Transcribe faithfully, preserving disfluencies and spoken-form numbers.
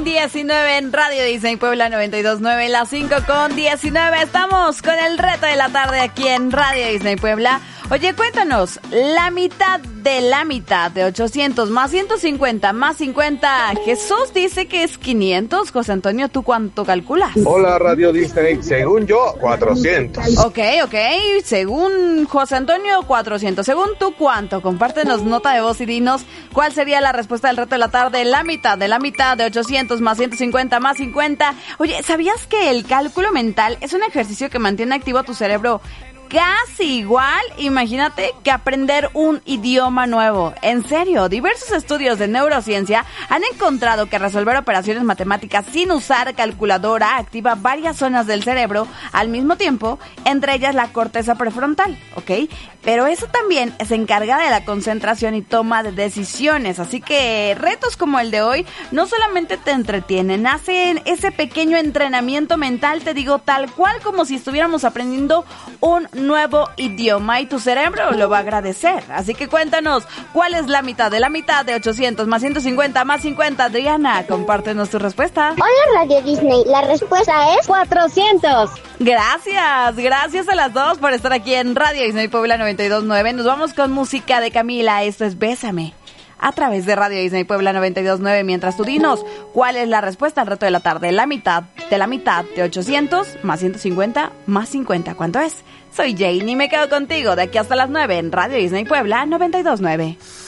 con diecinueve en Radio Disney Puebla noventa y dos punto nueve, las cinco con diecinueve. Estamos con el reto de la tarde aquí en Radio Disney Puebla. Oye, cuéntanos, la mitad de la mitad de ochocientos más ciento cincuenta más cincuenta. Jesús dice que es quinientos. José Antonio, ¿tú cuánto calculas? Hola, Radio Disney. Según yo, cuatrocientos. Ok, ok. Según José Antonio, cuatrocientos. Según tú, ¿cuánto? Compártenos nota de voz y dinos cuál sería la respuesta del reto de la tarde. La mitad de la mitad de ochocientos más ciento cincuenta más cincuenta. Oye, ¿sabías que el cálculo mental es un ejercicio que mantiene activo tu cerebro? Casi igual, imagínate, que aprender un idioma nuevo. En serio, diversos estudios de neurociencia han encontrado que resolver operaciones matemáticas sin usar calculadora activa varias zonas del cerebro al mismo tiempo, entre ellas la corteza prefrontal, ¿ok? Pero eso también se encarga de la concentración y toma de decisiones, así que retos como el de hoy no solamente te entretienen, hacen ese pequeño entrenamiento mental, te digo, tal cual como si estuviéramos aprendiendo un nuevo idioma y tu cerebro lo va a agradecer. Así que cuéntanos, ¿cuál es la mitad de la mitad de ochocientos más ciento cincuenta más cincuenta? Adriana, compártenos tu respuesta. Hola, Radio Disney, la respuesta es cuatrocientos. Gracias, gracias a las dos por estar aquí en Radio Disney Puebla noventa y dos punto nueve. Nos vamos con música de Camila, esto es Bésame, a través de Radio Disney Puebla noventa y dos punto nueve. Mientras tú dinos, ¿cuál es la respuesta al reto de la tarde? La mitad de la mitad de ochocientos más ciento cincuenta más cincuenta. ¿Cuánto es? Soy Jane y me quedo contigo de aquí hasta las nueve en Radio Disney Puebla noventa y dos punto nueve.